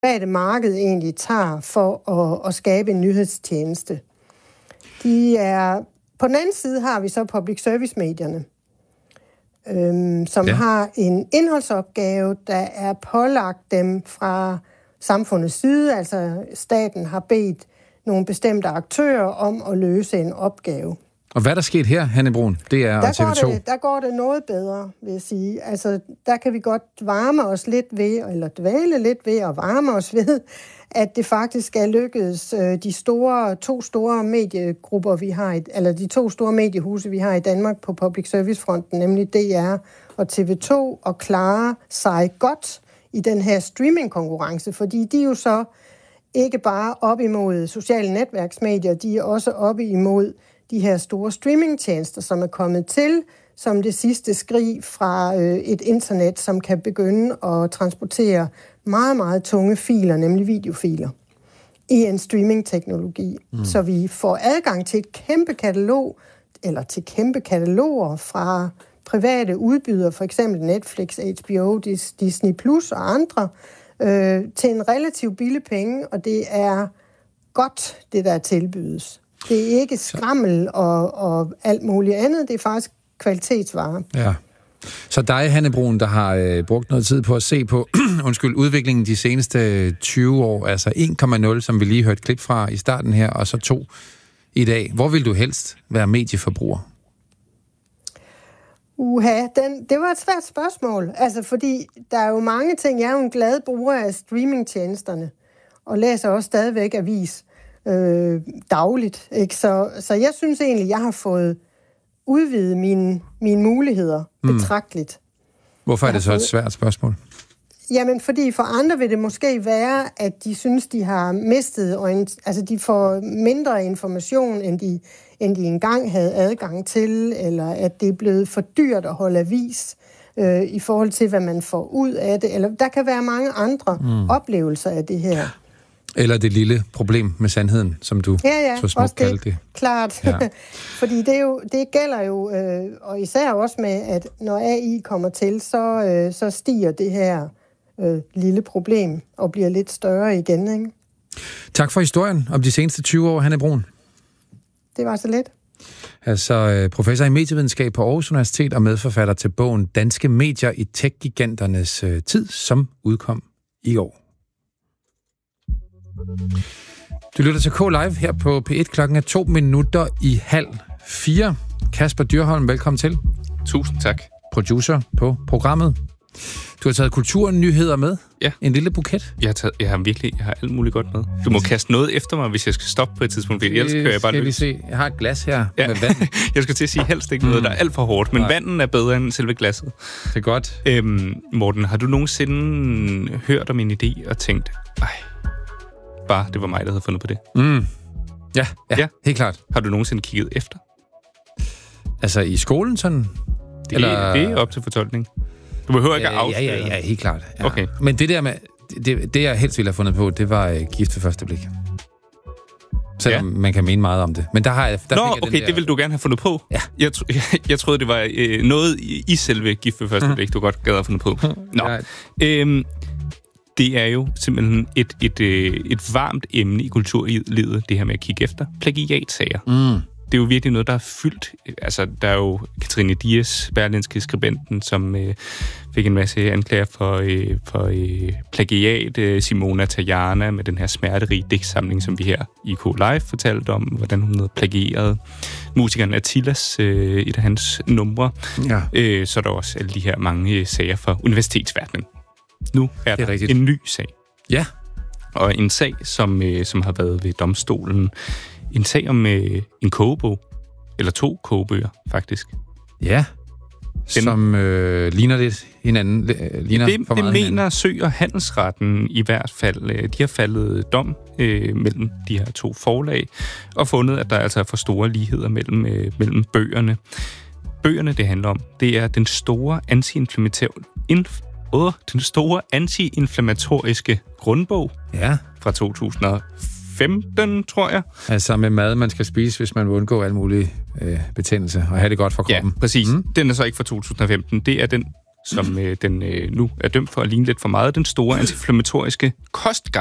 private marked egentlig tager for at skabe en nyhedstjeneste. På den anden side har vi så public service-medierne, som har en indholdsopgave, der er pålagt dem fra samfundets side. Altså staten har bedt nogle bestemte aktører om at løse en opgave. Og hvad er der sket her, Hanne Bruun? Det er TV2. Der går det noget bedre, vil jeg sige. Altså, der kan vi godt varme os lidt ved, eller dvæle lidt ved og varme os ved, at det faktisk er lykkedes de to store mediegrupper, vi har, eller de 2 store mediehuse, vi har i Danmark på public service-fronten, nemlig DR og TV2, og klare sig godt i den her streaming-konkurrence, fordi de er jo så ikke bare op imod sociale netværksmedier, de er også op imod de her store streamingtjenester, som er kommet til som det sidste skrig fra et internet, som kan begynde at transportere meget, meget tunge filer, nemlig videofiler, i en streamingteknologi. Så vi får adgang til et kæmpe katalog, eller til kæmpe kataloger fra private udbydere, for eksempel Netflix, HBO, Disney Plus og andre, til en relativt billig penge, og det er godt, det der tilbydes. Det er ikke skrammel og alt muligt andet, det er faktisk kvalitetsvarer. Ja. Så dig, Hanne Bruun, der har brugt noget tid på at se på udviklingen de seneste 20 år, altså 1,0, som vi lige hørte klip fra i starten her, og så 2 i dag. Hvor vil du helst være medieforbruger? Det var et svært spørgsmål. Altså, fordi der er jo mange ting. Jeg er jo en glad bruger af streamingtjenesterne, og læser også stadigvæk avis dagligt. Ikke? Så jeg synes egentlig, jeg har fået udvidet mine muligheder betragteligt. Hvorfor er det så et svært spørgsmål? Jamen, fordi for andre vil det måske være, at de synes, de har mistet, altså de får mindre information, end de engang havde adgang til, eller at det er blevet for dyrt at holde avis i forhold til, hvad man får ud af det. Eller der kan være mange andre oplevelser af det her. Eller det lille problem med sandheden, som du så smukt kaldte det. Klart. Ja. Fordi det gælder jo, og især også med, at når AI kommer til, så stiger det her lille problem og bliver lidt større igen, ikke? Tak for historien om de seneste 20 år, Hanne Bruun. Det var så lidt. Altså professor i medievidenskab på Aarhus Universitet og medforfatter til bogen Danske Medier i tech-giganternes tid, som udkom i år. Du lytter til K-Live her på P1. Klokken er 3:02. Kasper Dyrholm, velkommen til. Tusind tak. Producer på programmet. Du har taget kulturnyheder med. Ja. En lille buket. Jeg har alt muligt godt med. Du må kaste noget efter mig, hvis jeg skal stoppe på et tidspunkt. Ellers kører jeg bare løs. Se. Jeg har et glas her med vand. Jeg skal til at sige helst ikke noget, der er alt for hårdt. Men vandet er bedre end selve glasset. Det er godt. Morten, har du nogensinde hørt om en idé og tænkt, bare det var mig, der havde fundet på det? Ja, helt klart. Har du nogensinde kigget efter? Altså i skolen sådan? Det er op til fortolkning. Du behøver ikke at afsløre. Ja, helt klart. Ja. Okay. Men det der med, det jeg helst ville have fundet på, det var gift ved første blik. Selvom man kan mene meget om det. Men det ville du gerne have fundet på? Ja. Jeg troede, det var noget i selve gift ved første blik, du godt gad at have fundet på. Nå. Det er jo simpelthen et varmt emne i kulturlivet, det her med at kigge efter plagiatsager. Det er jo virkelig noget, der er fyldt. Altså, der er jo Katrine Dias, berlinske skribenten, som fik en masse anklager for plagiat. Simona Tajana med den her smerterige digtsamling, som vi her i K-Live fortalte om, hvordan hun havde plagieret. Musikeren Attilas, et af hans numre. Ja. Så er der også alle de her mange sager fra universitetsverdenen. Nu er der en ny sag. Ja. Og en sag, som har været ved domstolen. En sag om en kogebog. Eller 2 kogebøger, faktisk. Ja. Som ligner lidt hinanden. Det mener Sø- og Handelsretten i hvert fald. De har faldet dom mellem de her 2 forlag. Og fundet, at der altså er for store ligheder mellem bøgerne. Bøgerne, det handler om, det er den store anti-inflammatoriske grundbog fra 2015, tror jeg. Altså med mad, man skal spise, hvis man vil undgå alle mulige betændelse og have det godt for kroppen. Ja, præcis. Den er så ikke fra 2015. Det er den som den nu er dømt for at ligne lidt for meget, den store antiinflammatoriske kostguide.